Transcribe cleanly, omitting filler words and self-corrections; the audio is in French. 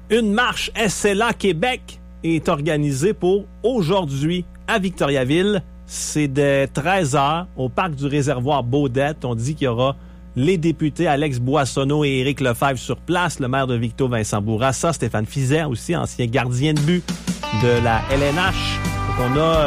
Une marche SLA Québec est organisée pour aujourd'hui à Victoriaville. C'est de 13h au parc du réservoir Baudette. On dit qu'il y aura les députés Alex Boissonneau et Éric Lefebvre sur place, le maire de Victo, Vincent Bourassa, Stéphane Fizet aussi, ancien gardien de but de la LNH. Donc on a